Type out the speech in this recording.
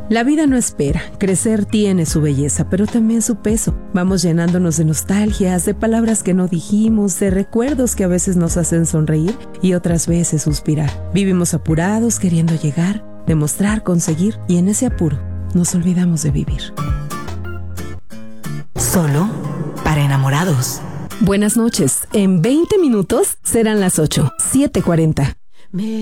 La vida no espera, crecer tiene su belleza, pero también su peso. Vamos llenándonos de nostalgias, de palabras que no dijimos, de recuerdos que a veces nos hacen sonreír y otras veces suspirar. Vivimos apurados, queriendo llegar, demostrar, conseguir, y en ese apuro nos olvidamos de vivir. Solo para enamorados. Buenas noches. En 20 minutos serán las 8:40.